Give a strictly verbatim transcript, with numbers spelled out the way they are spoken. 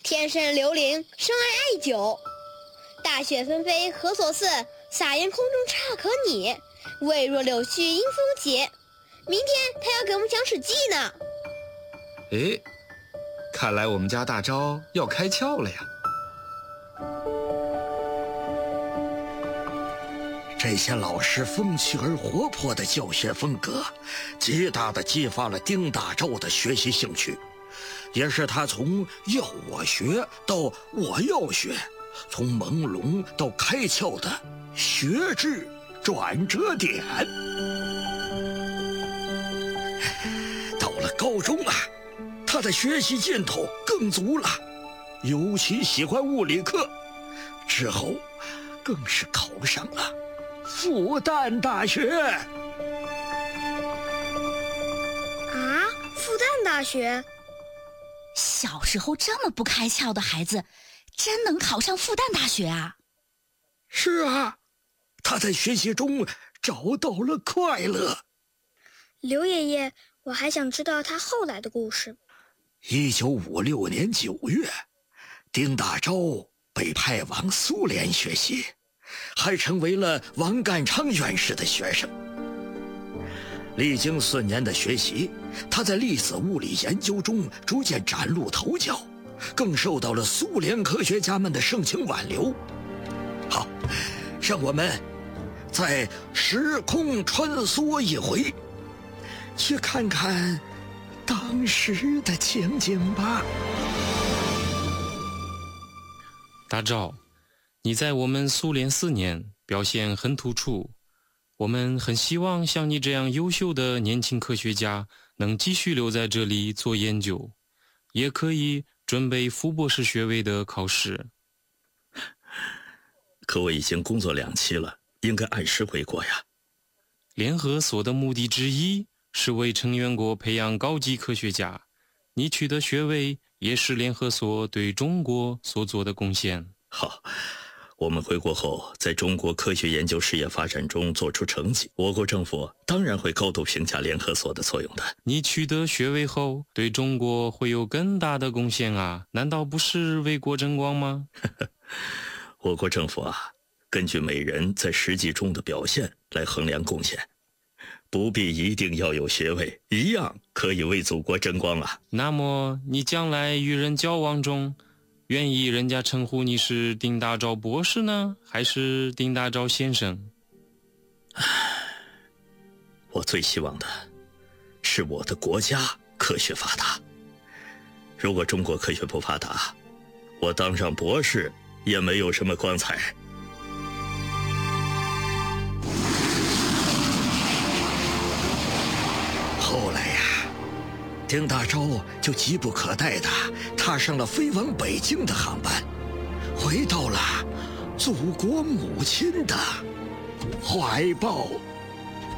天生刘伶，深爱艾灸。大雪纷飞何所似？撒盐空中差可拟。未若柳絮因风结。明天他要给我们讲《史记》呢。 诶，看来我们家大招要开窍了呀。 这些老师风趣而活泼的教学风格，极大地激发了丁大钊的学习兴趣，也是他从要我学到我要学，从朦胧到开窍的学制转折点。到了高中啊，他的学习劲头更足了，尤其喜欢物理课，之后更是考上了复旦大学。 啊，复旦大学？ 小时候这么不开窍的孩子，真能考上复旦大学啊？ 是啊，他在学习中找到了快乐。 刘爷爷，我还想知道他后来的故事。 一九五六年九月，丁大钊被派往苏联学习，还成为了王淦昌院士的学生。历经四年的学习，他在粒子物理研究中逐渐崭露头角，更受到了苏联科学家们的盛情挽留。好，让我们再时空穿梭一回，去看看当时的情景吧。 大钊，你在我们苏联四年表现很突出，我们很希望像你这样优秀的年轻科学家能继续留在这里做研究，也可以准备副博士学位的考试。 可我已经工作两期了，应该按时回国呀。 联合所的目的之一是为成员国培养高级科学家，你取得学位也是联合所对中国所做的贡献。 好，我们回国后在中国科学研究事业发展中做出成绩，我国政府当然会高度评价联合所的作用的。 你取得学位后对中国会有更大的贡献啊，难道不是为国争光吗？ 我国政府啊，根据每人在实际中的表现来衡量贡献，不必一定要有学位，一样可以为祖国争光啊。 那么你将来与人交往中，愿意人家称呼你是丁大钊博士呢，还是丁大钊先生？ 我最希望的是我的国家科学发达。如果中国科学不发达，我当上博士也没有什么光彩。后来呀，丁大钊就急不可待地踏上了飞往北京的航班，回到了祖国母亲的怀抱。